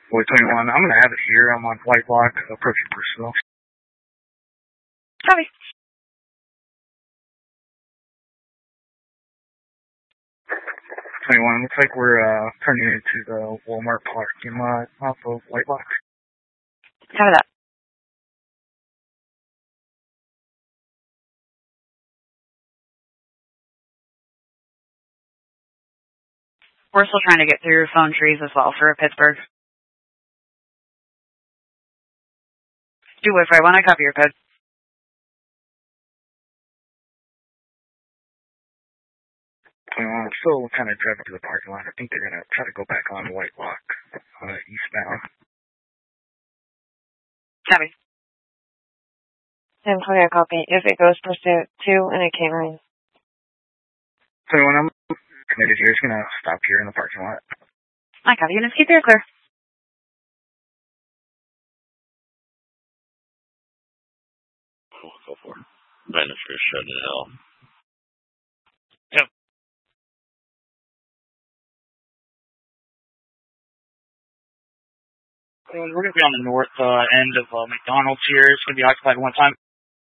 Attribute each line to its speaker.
Speaker 1: Boy 21, I'm going to have it here. I'm on White Lock, approaching Purcell.
Speaker 2: Copy.
Speaker 1: 21, looks like we're turning into the Walmart parking lot off of White Lock.
Speaker 2: Copy that. We're still trying to get through phone trees as well for Pittsburgh. Do what I want to copy your code.
Speaker 1: I'm still kind of driving to the parking lot. I think they're going to try to go back on White Lock, eastbound.
Speaker 2: Copy.
Speaker 3: 10-20, I copy. If it goes pursuit 2 and a K9.
Speaker 1: 21, I'm committed here. It's going to stop here in the parking lot.
Speaker 2: I copy. Units keep your clear.
Speaker 4: Go for it. Manager shut it out.
Speaker 1: Yep. We're going to be on the north end of McDonald's here. It's going to be occupied one time.